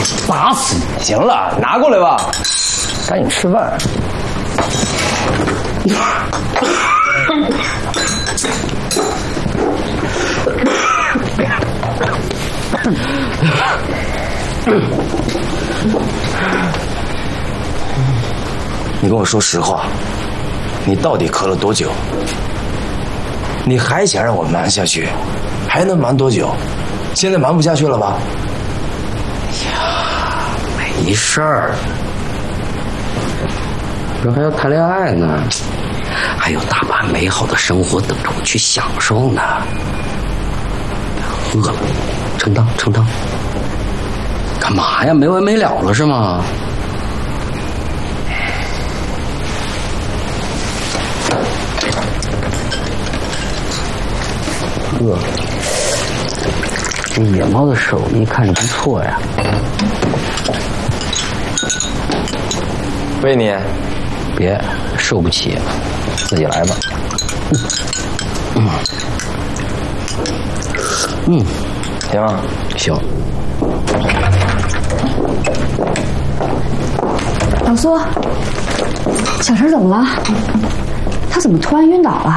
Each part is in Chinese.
打死你！ 行了，拿过来吧，赶紧吃饭。你跟我说实话，你到底咳了多久？你还想让我瞒下去？还能瞒多久？现在瞒不下去了吧？ 呀，没事儿，这还要谈恋爱呢，还有大把美好的生活等着我去享受呢。饿了，盛汤，盛汤。干嘛呀？没完没了了是吗？饿。这野猫的手艺看着不错呀。 喂你， 别，受不起，自己来吧。 行， 行。 老苏，小陈怎么了？他怎么突然晕倒了？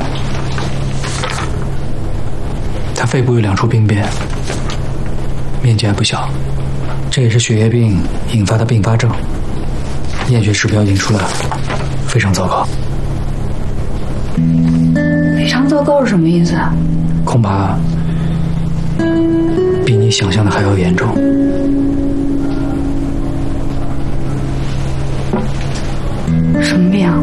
他肺部有2处病变，面积还不小，这也是血液病引发的并发症，验血指标已经出来了，非常糟糕。 非常糟糕是什么意思？ 恐怕比你想象的还要严重。 什么病？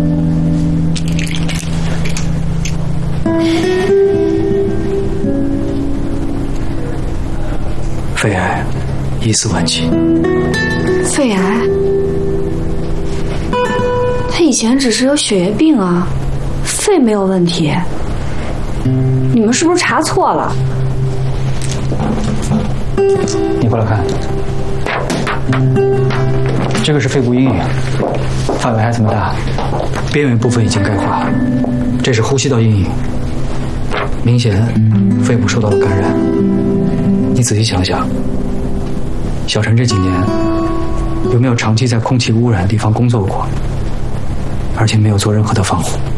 肺癌，疑似晚期。 肺癌？他以前只是有血液病啊，肺没有问题。你们是不是查错了？ 你过来看，这个是肺部阴影，范围还这么大，边缘部分已经钙化，这是呼吸道阴影，明显肺部受到了感染。你仔细想想，小陈这几年有没有长期在空气污染的地方工作过，而且没有做任何的防护？